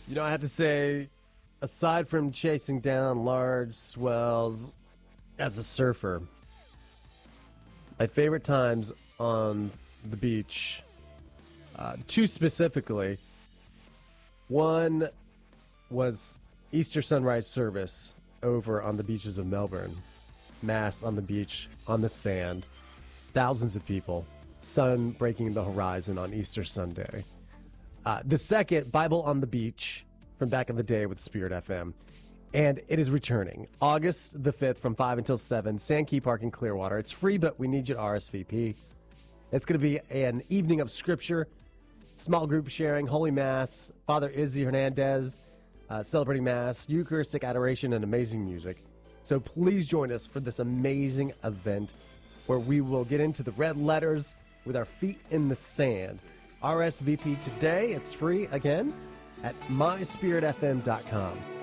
You know, I have to say, aside from chasing down large swells as a surfer, my favorite times on the beach, two specifically. One was Easter sunrise service over on the beaches of Melbourne. Mass on the beach, on the sand, thousands of people, sun breaking the horizon on Easter Sunday. The second, Bible on the Beach, from back in the day with Spirit FM. And it is returning August the 5th from 5 until 7, Sandkey Park in Clearwater. It's free, but we need you to RSVP. It's going to be an evening of scripture, small group sharing, Holy Mass, Father Izzy Hernandez, celebrating Mass, Eucharistic adoration, and amazing music. So please join us for this amazing event where we will get into the red letters with our feet in the sand. RSVP today. It's free, again, at myspiritfm.com.